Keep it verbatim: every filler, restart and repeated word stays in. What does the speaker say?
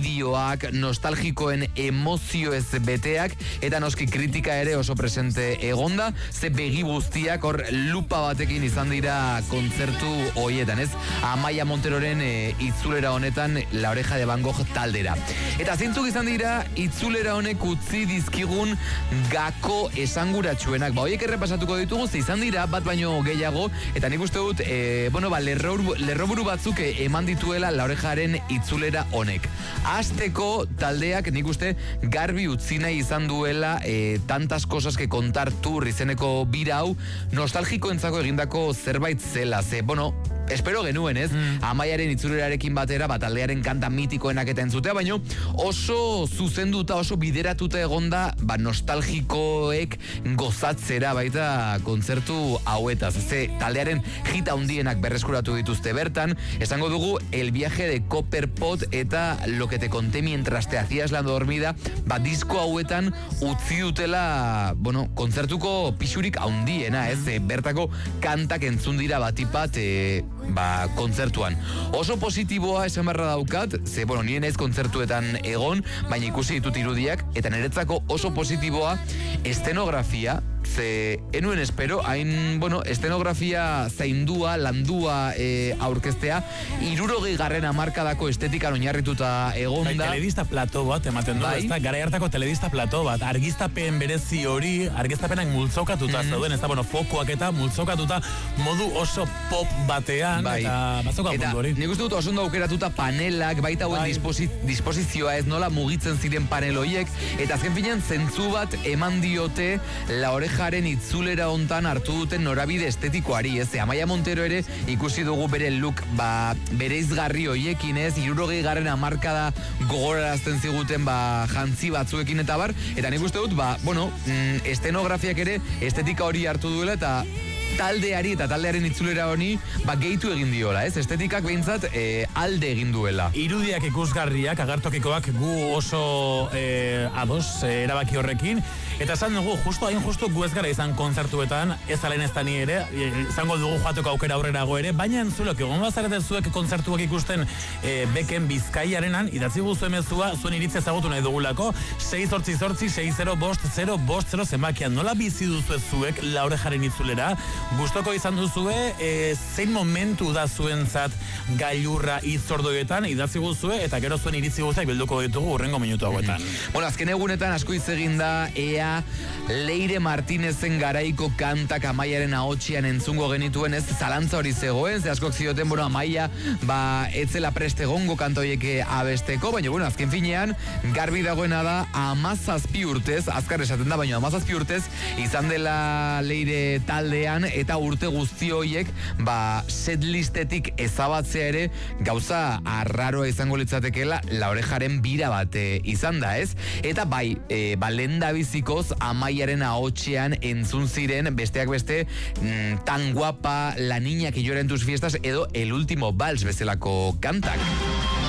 bideoak, nostalgikoen emozio ez beteak, eta noski kritika ere oso presente egonda, ze begi guztiak hor lupa batekin izan dira kontzertu hoietan, ez? Amaia Monteroren e, itzulera honetan La Oreja de Van Gogh taldera. Eta zeintzuk izan dira itzulera honek utzi dizkigun gako esanguratsuenak. Ba, hoiek errepasatuko ditugu, ze izan dira bat baino gehiago, eta nik uste dut, e, bueno, ba, lerroburu, lerroburu batzuk eman dituela La Orejaren itzulera honek. Hasteko taldeak nik uste garbi utzi nahi izan duela e, tantas cosas que contar tour izeneko bira hau nostalgiko entzako egindako zerbait zela, ze, bueno, espero genuen, ez? Mm. Amaiaren itzulerarekin batera, bat taldearen kanta mitikoenak eta entzutea, baino oso zuzenduta, oso bideratuta egonda, ba, nostalgikoek gozatzera baita kontzertu hauetaz. Ze taldearen hita handienak berreskuratu dituzte bertan, esango dugu El viaje de Copperpot eta Lo que te conté mientras te hacías la dormida, ba, disko hauetan utzi dutela, bueno, kontzertuko pixurik handiena, ez? E, bertako kantak entzun dira batipat, e, ba, kontzertuan. Oso positiboa esan barra daukat, ze, bueno, nien ez kontzertuetan egon, baina ikusi ditut irudiak, eta niretzako oso positiboa estenografia, ze enuen espero, hain, bueno, estenografia zaindua, landua e, aurkeztea, irurogei garren hamarkadako estetikan oinarrituta egonda. Bai, telebista plato bat, ematen du, bai. Ez da, gara hartako telebista plato bat, argiztapen berezi hori, argiztapenak multzokatuta, mm. zauden, ez da, bueno, fokuak eta multzokatuta modu oso pop batean, bai. Eta bazoka eta, puntu hori. Nik uste dut oso ondo aukeratuta panelak, baita hauen bai. disposi, disposizioa ez nola mugitzen ziren panel horiek, eta azken finean zentzu bat eman diote La Orejaren itzulera hontan hartu duten norabide estetikoari, ez? Amaia Montero ere ikusi dugu bere look, ba, bereizgarri hoiekin, ez? Hirurogei garren hamarkada gogorarazten ziguten, ba, jantzi batzuekin eta bar, eta nik uste dut, ba, bueno, mm, estenografiak ere estetika hori hartu duela, eta taldeari eta taldearen itzulera honi, ba, gehitu egin diola, ez? Estetikak behintzat e, alde egin duela. Irudiak ikusgarriak, agertokikoak gu oso e, ados e, erabaki horrekin, eta esan dugu, justo hain justu gu ez gara izan kontzertuetan, ez alen ez da ni ere, izango dugu joateko aukera aurrerago ere, baina entzulok, egon bazareten zuek kontzertuak ikusten e, beken Bizkaiarenan, idatzi guzu emezua, zuen iritzi ezagutu nahi dugulako, sei zortzi zortzi, sei zero bost, zero bost, zero zenbakian, nola bizi duzu zuek La Orejaren itzulera, gustoko izan duzue, e, zein momentu da zuentzat gailurra itzordoietan, idatzi guzue, eta gero zuen iritzi guztiak bilduko ditugu urrengo minutu hauetan. Mm-hmm. Bueno, azken egunetan asko hitz egin da, ea Leire Martinezen garaiko kantak Amaiaren ahotsean entzungo genituen, ez zalantza hori zegoen, ze askok zioten, bueno, Amaia, ba, etzela preste gongo kantoieke abesteko, baina, bueno, azken finean, garbi dagoena da, amazazpi urtez, azkar esaten da, baina amazazpi urtez, izan dela Leire taldean, eta urte guzti horiek, ba, setlistetik ezabatzea ere, gauza arraroa izango litzatekeela, La Orejaren bira bat e, izan da, ez? Eta bai, e, ba, lendabizikoz Amaiaren ahotsean entzun ziren, besteak beste, mm, Tan guapa, La niña que llora en tus fiestas, edo El último vals bezalako kantak.